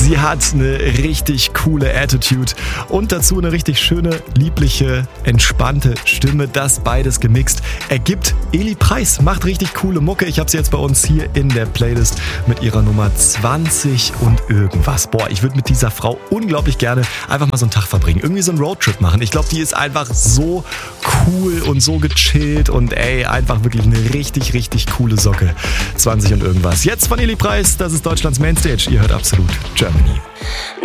Sie hat eine richtig coole Attitude und dazu eine richtig schöne, liebliche, entspannte Stimme. Das beides gemixt ergibt Eli Preis. Macht richtig coole Mucke. Ich habe sie jetzt bei uns hier in der Playlist mit ihrer Nummer 20 und irgendwas. Boah, ich würde mit dieser Frau unglaublich gerne einfach mal so einen Tag verbringen. Irgendwie so einen Roadtrip machen. Ich glaube, die ist einfach so cool und so gechillt und einfach wirklich eine richtig, richtig coole Socke. 20 und irgendwas. Jetzt von Eli Preis. Das ist Deutschlands Mainstage. Ihr hört absolut Germany.